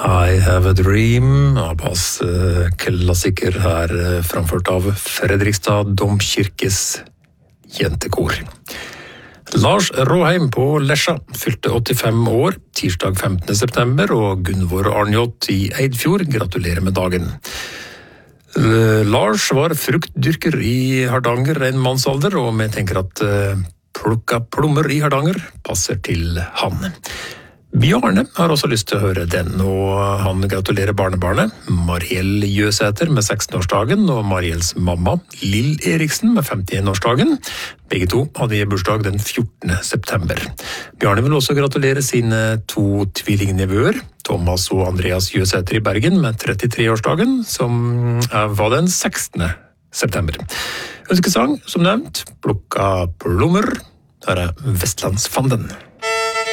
I Have a Dream, Abbas klassiker her framført av Fredrikstad Domkirkes jentekor. Lars Råheim på Lesja fylte 85 år, tirsdag 15. september, og Gunvor Arnjot i Eidfjord gratulerer med dagen. Lars var fruktdyrker i Hardanger, en mannsalder, og vi tenker at plukka plommer i Hardanger passer til han. Bjarne har også lyst til å høre den, og han gratulerer barnebarnet Mariell Jøsæter med 16-årsdagen, og Mariells mamma Lill Eriksen med 51-årsdagen. Begge to hadde bursdag den 14. september. Bjarne vil også gratulere sine 2 tvillingnevøer, Thomas og Andreas Jøsæter i Bergen med 33-årsdagen, som var den 16. september. Ønskesang, som nevnt, plukka plommer. Her Vestlandsfanden.